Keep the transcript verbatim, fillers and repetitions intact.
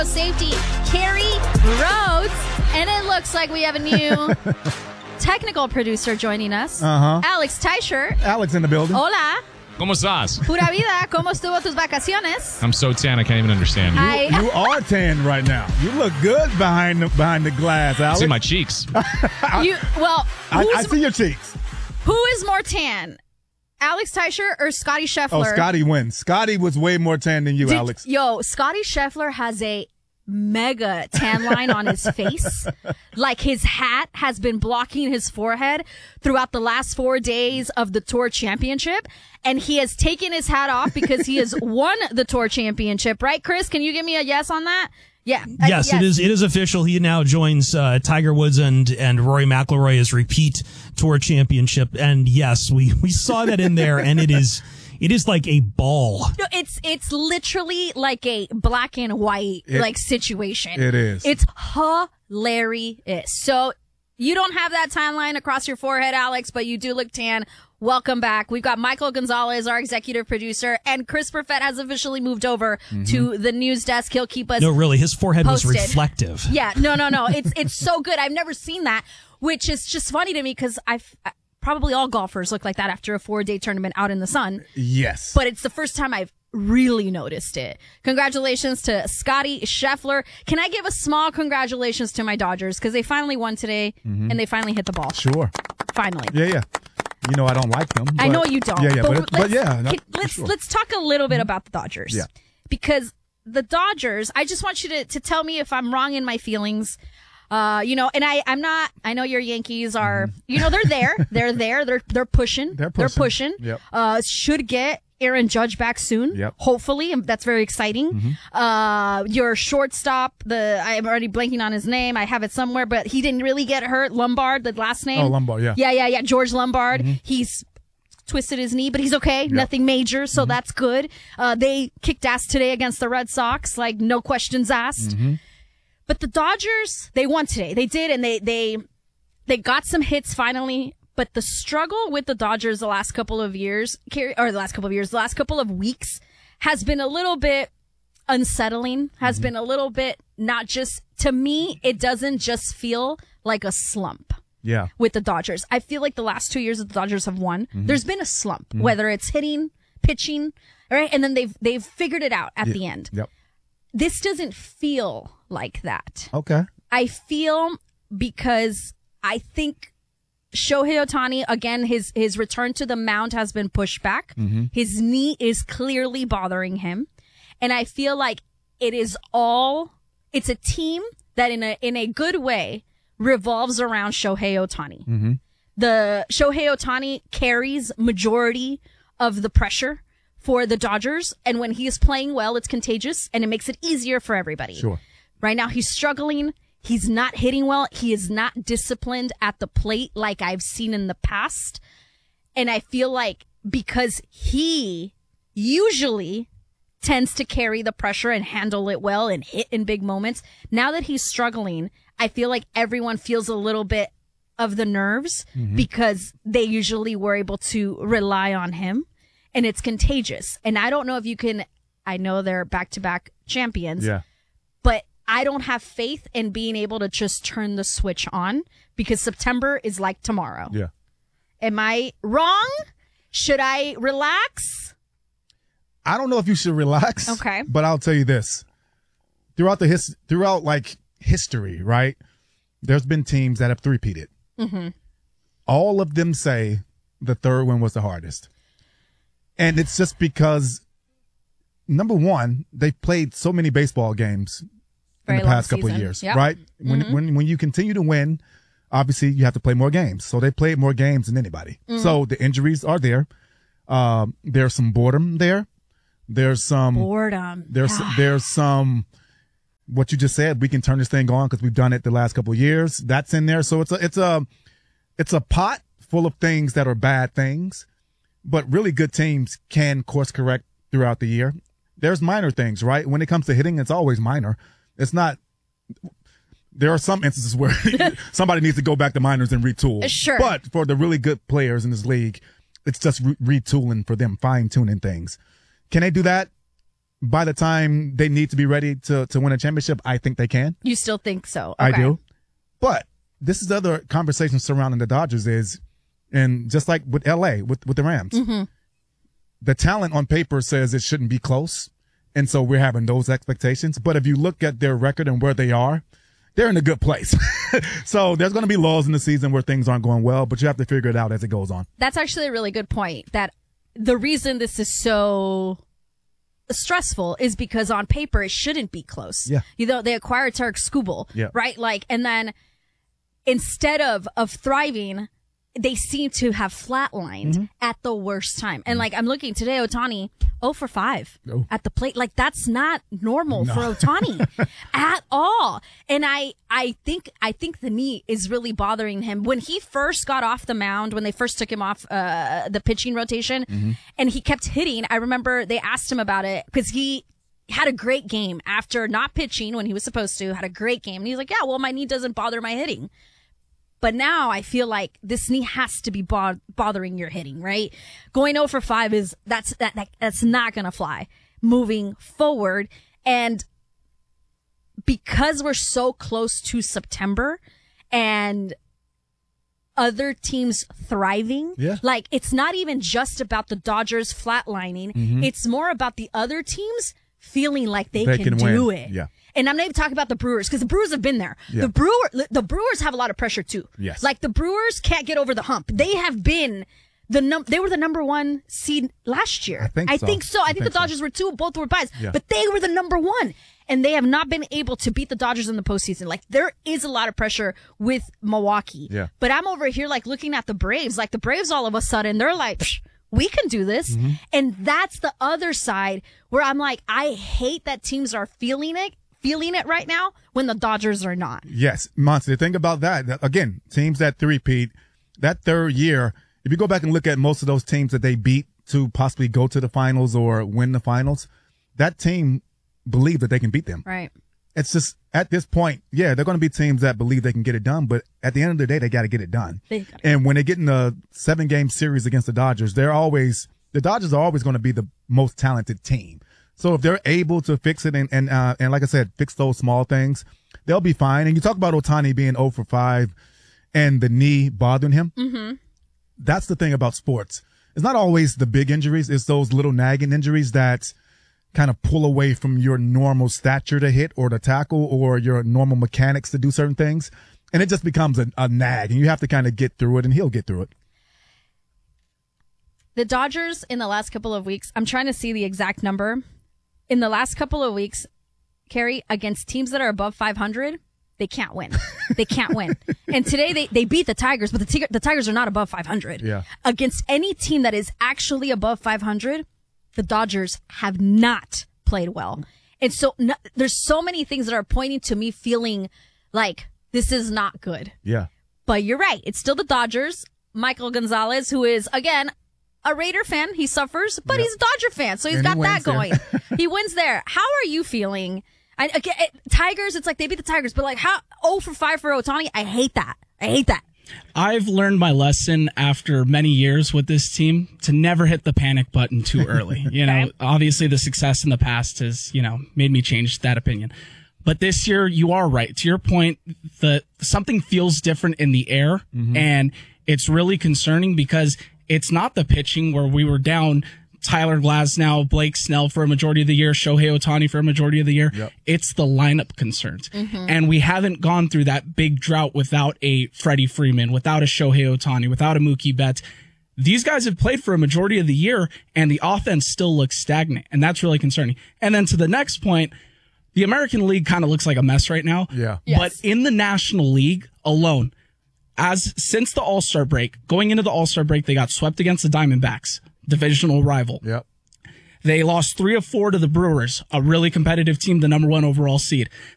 Safety, Carrie Rhodes. And it looks like we have a new technical producer joining us. Uh-huh. Alex Teicher. Alex in the building. Hola. ¿Cómo estás? Pura vida. ¿Cómo estuvo tus vacaciones? I'm so tan I can't even understand you. I, You are tan right now. You look good behind the, behind the glass, Alex. See my cheeks. you, well, I, who's, I see your cheeks. who is more tan? Alex Teicher or Scotty Scheffler? Oh, Scotty wins. Scotty was way more tan than you, Did- Alex. Yo, Scotty Scheffler has a mega tan line on his face. Like his hat has been blocking his forehead throughout the last four days of the Tour Championship. And he has taken his hat off because he has won the Tour Championship. Right, Chris? Can you give me a yes on that? Yeah. Uh, Yes, it is. It is official. He now joins uh, Tiger Woods and and Rory McIlroy as repeat Tour Championship. And yes, we we saw that in there, and it is it is like a ball. No, it's it's literally like a black and white It- like situation. it is. It's hilarious. So you don't have that tan line across your forehead, Alex, but you do look tan. Welcome back. We've got Michael Gonzalez, our executive producer, and Chris Perfett has officially moved over to the news desk. He'll keep us No, really, his forehead posted. was reflective. Yeah, no, no, no. It's it's so good. I've never seen that, which is just funny to me because I've I- probably all golfers look like that after a four day tournament out in the sun. Yes. But it's the first time I've really noticed it. Congratulations to Scotty Scheffler. Can I give a small congratulations to my Dodgers because they finally won today and they finally hit the ball. Sure. Finally. Yeah, yeah. You know I don't like them. I but- know you don't. Yeah, yeah, but, it, let's, but yeah. no, can- for let's sure. let's talk a little bit about the Dodgers. Yeah. Because the Dodgers, I just want you to, to tell me if I'm wrong in my feelings. Uh, you know, and I, I'm not, I know your Yankees are, you know, they're there. They're there. They're, they're pushing. They're They're pushing. pushing. Yep. Uh, should get Aaron Judge back soon. Yep. Hopefully. And that's very exciting. Uh, your shortstop, the, I'm already blanking on his name. I have it somewhere, but he didn't really get hurt. Lombard, the last name. Oh, Lombard, yeah. Yeah, yeah, yeah. George Lombard. He's twisted his knee, but he's okay. Nothing major, so that's good. Uh, they kicked ass today against the Red Sox, like no questions asked. But the Dodgers, they won today. They did, and they they they got some hits finally. But the struggle with the Dodgers the last couple of years, or the last couple of years, the last couple of weeks, has been a little bit unsettling. Has been a little bit not just to me. It doesn't just feel like a slump Yeah. with the Dodgers. I feel like the last two years that the Dodgers have won, there's been a slump, whether it's hitting, pitching, right? And then they've they've figured it out at the end. Yep. This doesn't feel like that. Okay. I feel because I think Shohei Ohtani, again, his his return to the mound has been pushed back. His knee is clearly bothering him. And I feel like it is all, it's a team that in a in a good way revolves around Shohei Ohtani. Mm-hmm. The Shohei Ohtani carries majority of the pressure for the Dodgers. And when he is playing well, it's contagious and it makes it easier for everybody. Sure. Right now, he's struggling. He's not hitting well. He is not disciplined at the plate like I've seen in the past. And I feel like because he usually tends to carry the pressure and handle it well and hit in big moments, now that he's struggling, I feel like everyone feels a little bit of the nerves because they usually were able to rely on him. And it's contagious. And I don't know if you can, I know they're back-to-back champions. Yeah. But I don't have faith in being able to just turn the switch on because September is like tomorrow. Yeah. Am I wrong? Should I relax? I don't know if you should relax. Okay. But I'll tell you this. Throughout the his throughout like history, right? There's been teams that have three-peated. Mm-hmm. All of them say the third one was the hardest. And it's just because, number one, they've played so many baseball games Very in the past long couple of season. years, Yep. right? When, Mm-hmm. when when you continue to win, obviously you have to play more games. So they played more games than anybody. Mm-hmm. So the injuries are there. Um, there's some boredom there. There's some Boredom. there's there's some what you just said. We can turn this thing on because we've done it the last couple of years. That's in there. So it's a it's a it's a pot full of things that are bad things, but really good teams can course correct throughout the year. There's minor things, right? When it comes to hitting, it's always minor. It's not. There are some instances where somebody needs to go back to minors and retool. Sure. But for the really good players in this league, it's just re- retooling for them, fine tuning things. Can they do that? by the time they need to be ready to, to win a championship, I think they can. You still think so? I Okay. do. But this is the other conversation surrounding the Dodgers is, and just like with L A, with, with the Rams, Mm-hmm. the talent on paper says it shouldn't be close. And so we're having those expectations. But if you look at their record and where they are, they're in a good place. So there's going to be lulls in the season where things aren't going well, but you have to figure it out as it goes on. That's actually a really good point. That the reason this is so stressful is because on paper it shouldn't be close. Yeah. You know, they acquired Tarek Skubal, Yeah. right? Like, and then instead of of thriving, they seem to have flatlined Mm-hmm. at the worst time. And like, I'm looking today, Ohtani, oh for five Oh. at the plate. Like, that's not normal for Ohtani at all. And I, I think, I think the knee is really bothering him. When he first got off the mound, when they first took him off, uh, the pitching rotation Mm-hmm. and he kept hitting, I remember they asked him about it because he had a great game after not pitching when he was supposed to, had a great game. And he's like, yeah, well, my knee doesn't bother my hitting. But now I feel like this knee has to be bo- bothering your hitting, right? Going oh for five is, that's, that, that that's not going to fly moving forward. And because we're so close to September and other teams thriving, Yeah. like it's not even just about the Dodgers flatlining. Mm-hmm. It's more about the other teams feeling like they, They can, can do win. it. Yeah. And I'm not even talking about the Brewers because the Brewers have been there. Yeah. The Brewer, the Brewers have a lot of pressure too. Yes. Like the Brewers can't get over the hump. They have been the num. They were the number one seed last year. I think I so. think so. I, I think, think the so. Dodgers were two. Both were buys. Yeah. But they were the number one, and they have not been able to beat the Dodgers in the postseason. Like there is a lot of pressure with Milwaukee. Yeah. But I'm over here like looking at the Braves. Like the Braves, all of a sudden they're like, Psh, we can do this, Mm-hmm. and that's the other side where I'm like, I hate that teams are feeling it. Feeling it right now when the Dodgers are not. Yes, Monty, think about that. That- Again, teams that three-peat, that third year, if you go back and look at most of those teams that they beat to possibly go to the finals or win the finals, that team believe that they can beat them. Right. It's just at this point, yeah, they're going to be teams that believe they can get it done, but at the end of the day, they got to get it done. They gotta- And when they get in a seven-game series against the Dodgers, they're always the Dodgers are always going to be the most talented team. So if they're able to fix it and and uh, and like I said, fix those small things, they'll be fine. And you talk about Ohtani being oh for five and the knee bothering him. Mm-hmm. That's the thing about sports. It's not always the big injuries. It's those little nagging injuries that kind of pull away from your normal stature to hit or to tackle or your normal mechanics to do certain things. And it just becomes a, a nag and you have to kind of get through it, and he'll get through it. The Dodgers in the last couple of weeks, I'm trying to see the exact number. In the last couple of weeks, Carrie, against teams that are above five hundred, they can't win. They can't win. And today they, they beat the Tigers, but the, tig- the Tigers are not above five hundred. Yeah. Against any team that is actually above five hundred, the Dodgers have not played well. And so no, there's so many things that are pointing to me feeling like this is not good. Yeah. But you're right. It's still the Dodgers. Michael Gonzalez, who is, again, a Raider fan. He suffers, but Yep. he's a Dodger fan, so he's And he got that wins there. going. He wins there. How are you feeling? I, again, it, Tigers, it's like they beat the Tigers, but like how oh for five for Ohtani? I hate that. I hate that. I've learned my lesson after many years with this team to never hit the panic button too early. You know, Okay. obviously the success in the past has, you know, made me change that opinion. But this year, you are right. To your point, the something feels different in the air, and it's really concerning because it's not the pitching where we were down Tyler Glasnow, Blake Snell for a majority of the year, Shohei Ohtani for a majority of the year. Yep. It's the lineup concerns. And we haven't gone through that big drought without a Freddie Freeman, without a Shohei Ohtani, without a Mookie Betts. These guys have played for a majority of the year, and the offense still looks stagnant, and that's really concerning. And then to the next point, the American League kind of looks like a mess right now. Yeah. Yes. But in the National League alone, as since the All-Star break, going into the All-Star break, they got swept against the Diamondbacks, divisional rival. Yep. They lost three of four to the Brewers, a really competitive team, the number one overall seed.